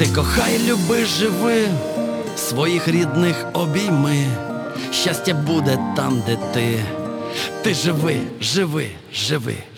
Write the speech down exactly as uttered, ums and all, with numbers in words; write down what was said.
Ти кохай, люби, живи, своїх рідних обійми. Щастя буде там, де ти. Ти живи, живи, живи.